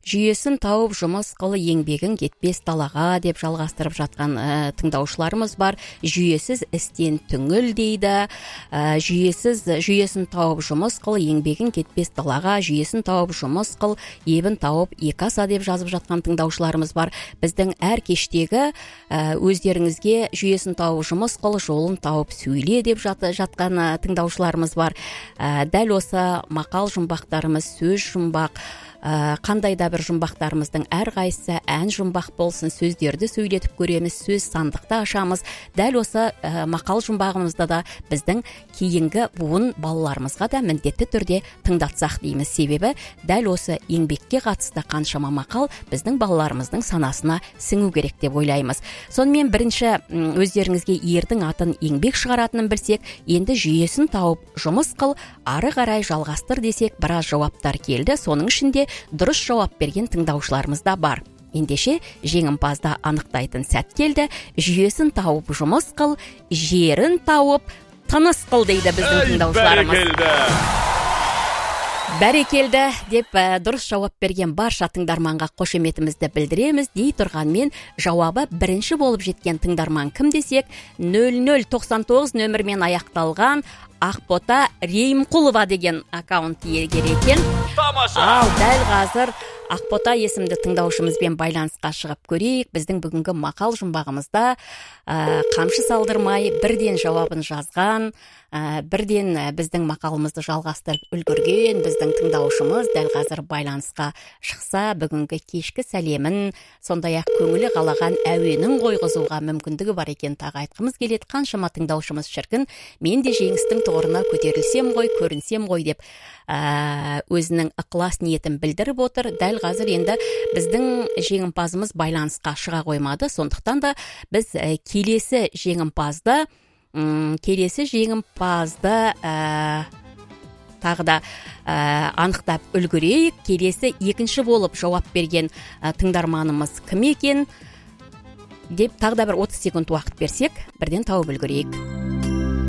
жүйесін тауып жұмыс қыл, еңбегің кетпес далаға деп жалғастырып жатқан тыңдаушыларымыз бар. Жүйесіз істен түңіл дейді. Жүйесін тауып жұмыс қыл, еңбегің кетпес далаға, жүйесін тауып жұмыс қыл, ебін тауып екі аса деп жазып жатқан тыңдаушыларымыз бар. Біздің әр кештегі өздеріңізге жүйесін тауып жұмыс қыл, жолын тауып сөйле деп жатқан тыңдаушыларымыз бар. Дәл осы мақал жұмбақтарымыз, сөз жұмбақ, қандай да бір жұмбақтарымыздың әрқайсысы ән жұмбақ болсын, сөздерді сөйлетіп көреміз, сөз сандықты ашамыз. Дәл осы мақал жұмбағымызда да біздің кейінгі буын балаларымызға да міндетті түрде тыңдатсақ дейміз. Себебі дәл осы еңбекке қатысты қаншама мақал біздің балаларымыздың санасына сіңу керек деп ойлаймыз. Сонымен бірінші өздеріңізге ердің атын еңбек шығаратынын білсек, енді жүйесін тауып жұмыс қыл, ары қарай жалғастыр десек, біраз жауаптар келді. Соның ішінде дұрыс жауап берген тыңдаушыларымыз да бар. Ендеше жеңімпазды анықтайтын сәт келді. Жүйесін тауып жұмыс қыл, жерін тауып тыныс қыл дейді біздің тыңдаушыларымыз. Бәрекелді деп дұрыс жауап берген барша тыңдарманға қошеметімізді білдіреміз. Дей тұрғанмен жауабы бірінші болып жеткен тыңдарман кім десек, 0099 нөмірмен аяқталған Ақбота Рейімқұлова деген аккаунт иегері екен. Ал дәл қазір Ақбота есімді тыңдаушымызбен байланысқа шығып көрейік. Біздің бүгінгі мақал жұмбағымызда қамшы салдырмай бірден жауабын жазған, бірден біздің мақалымызды жалғастырып үлгерген біздің тыңдаушымыз дәл қазір байланысқа шықса, бүгінгі кешкі сәлемін, сондай-ақ көңілі қалаған әуенін қойғызуға мүмкіндігі бар екен тағы айтқымыз келеді. Қаншама тыңдаушымыз шіркін, мен де жеңістің тұғырына көтерілсем ғой, көрінсем ғой деп өзінің ықылас ниетін білдіріп отыр. Дәл қазір енді біздің жеңімпазымыз байланысқа шыға қоймады. Сондықтан да біз келесі жеңімпазды тағы да анықтап үлгерейік. Келесі екінші болып жауап берген тыңдарманымыз кім екен деп тағы да бір 30 секунд уақыт берсек, бірден тауып үлгерейік.